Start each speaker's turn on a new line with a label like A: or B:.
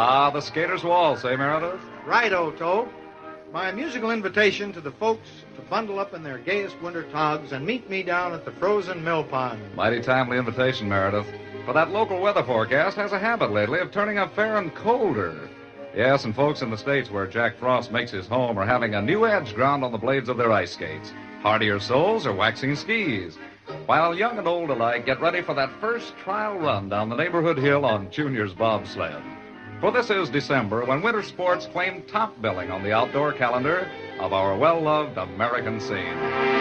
A: Ah, the Skater's Waltz, eh, Meredith?
B: Right, Otto. My musical invitation to the folks to bundle up in their gayest winter togs and meet me down at the frozen mill pond.
A: Mighty timely invitation, Meredith. For that local weather forecast has a habit lately of turning up fair and colder. Yes, and folks in the states where Jack Frost makes his home are having a new edge ground on the blades of their ice skates. Hardier soles are waxing skis. While young and old alike get ready for that first trial run down the neighborhood hill on Junior's bobsled. For this is December, when winter sports claim top billing on the outdoor calendar of our well-loved American scene.